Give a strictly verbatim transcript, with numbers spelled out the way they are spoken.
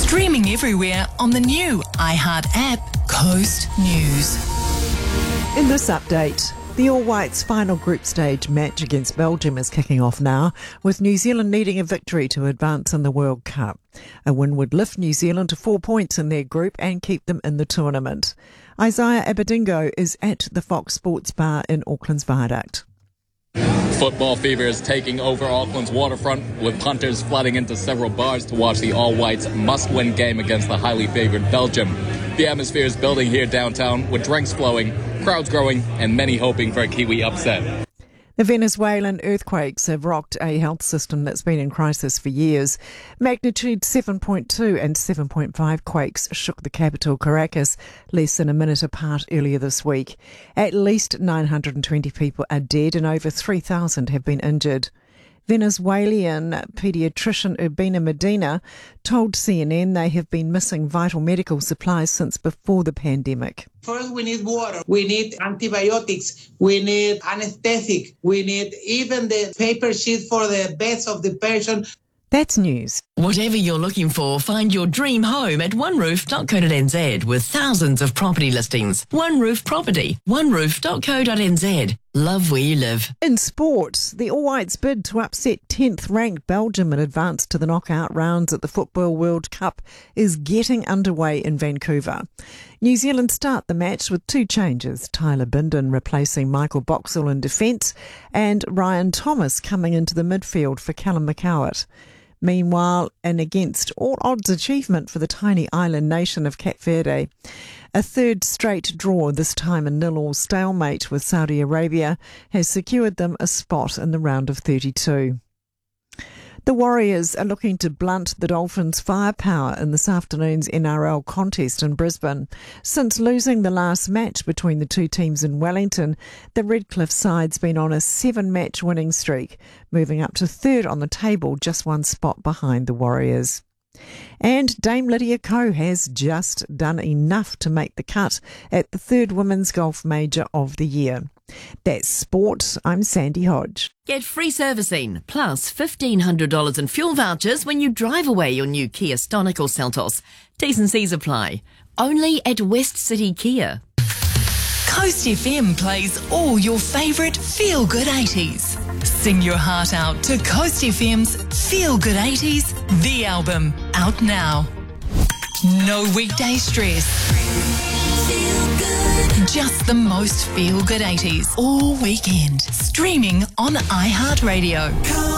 Streaming everywhere on the new iHeart app, Coast News. In this update, the All Whites' final group stage match against Belgium is kicking off now, with New Zealand needing a victory to advance in the World Cup. A win would lift New Zealand to four points in their group and keep them in the tournament. Isaiah Abedingo is at the Fox Sports Bar in Auckland's Viaduct. Football fever is taking over Auckland's waterfront, with punters flooding into several bars to watch the All Whites' must-win game against the highly favoured Belgium. The atmosphere is building here downtown, with drinks flowing, crowds growing, and many hoping for a Kiwi upset. The Venezuelan earthquakes have rocked a health system that's been in crisis for years. Magnitude seven point two and seven point five quakes shook the capital, Caracas, less than a minute apart earlier this week. At least nine hundred twenty people are dead and over three thousand have been injured. Venezuelan paediatrician Urbina Medina told C N N they have been missing vital medical supplies since before the pandemic. First, we need water, we need antibiotics, we need anesthetic, we need even the paper sheet for the beds of the patient. That's news. Whatever you're looking for, find your dream home at one roof dot co dot n z with thousands of property listings. One Roof Property, one roof dot co dot n z. Love where you live. In sport, the All Whites' bid to upset tenth-ranked Belgium and advance to the knockout rounds at the Football World Cup is getting underway in Vancouver. New Zealand start the match with two changes, Tyler Bindon replacing Michael Boxall in defence and Ryan Thomas coming into the midfield for Callum McCowart. Meanwhile, an against all odds achievement for the tiny island nation of Cape Verde. A third straight draw, this time a nil-all stalemate with Saudi Arabia, has secured them a spot in the round of thirty-two. The Warriors are looking to blunt the Dolphins' firepower in this afternoon's N R L contest in Brisbane. Since losing the last match between the two teams in Wellington, the Redcliffe side's been on a seven-match winning streak, moving up to third on the table, just one spot behind the Warriors. And Dame Lydia Ko has just done enough to make the cut at the third Women's Golf Major of the year. That's sport. I'm Sandy Hodge. Get free servicing plus fifteen hundred dollars in fuel vouchers when you drive away your new Kia Stonic or Seltos. T's and C's apply. Only at West City Kia. Coast F M plays all your favourite feel-good eighties. Sing your heart out to Coast F M's Feel Good eighties, the album, out now. No weekday stress. Feel good. Just the most feel-good eighties all weekend. Streaming on iHeartRadio.